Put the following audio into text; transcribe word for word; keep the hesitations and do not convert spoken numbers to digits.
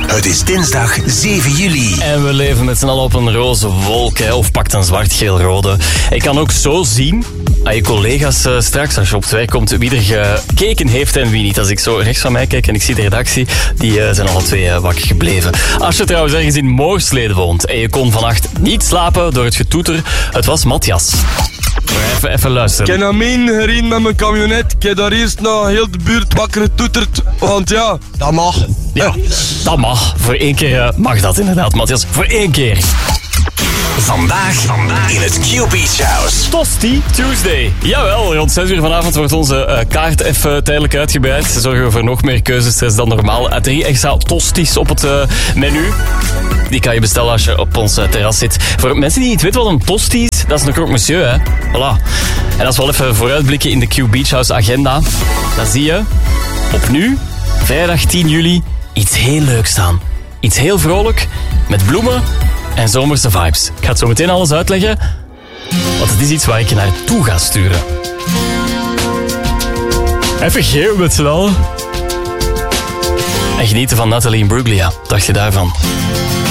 Het is dinsdag zeven juli. En we leven met z'n allen op een roze wolk, hè, of pakt een zwart-geel-rode. Ik kan ook zo zien aan je collega's uh, straks, als je op het werk komt, wie er gekeken heeft en wie niet. Als ik zo rechts van mij kijk en ik zie de redactie, die uh, zijn alle twee uh, wakker gebleven. Als je trouwens ergens in Moorsleden woont en je kon vannacht niet slapen door het getoeter, het was Matthias. Even, even luisteren. Ik heb naar mijn gereden met mijn camionet. Ik heb daar eerst naar heel de buurt wakker getoeterd. Want ja, dat mag. Ja, dat mag. Voor één keer uh, mag dat inderdaad, Matthias. Voor één keer. Vandaag, vandaag in het Q-Beach House. Tosti Tuesday. Jawel, rond zes uur vanavond wordt onze uh, kaart even tijdelijk uitgebreid. Zorgen we voor nog meer keuzestress dan normaal. Uh, drie extra tosties op het uh, menu. Die kan je bestellen als je op ons uh, terras zit. Voor mensen die niet weten wat een tosti is, dat is een croque monsieur, hè. Voilà. En als we wel even vooruitblikken in de Q-Beach House agenda, dan zie je op nu, vrijdag tien juli, iets heel leuks staan. Iets heel vrolijk, met bloemen en zomerse vibes. Ik ga het zo meteen alles uitleggen, want het is iets waar ik je naartoe ga sturen. Even geeuwen met z'n allen. En genieten van Nathalie Imbruglia. Dacht je daarvan?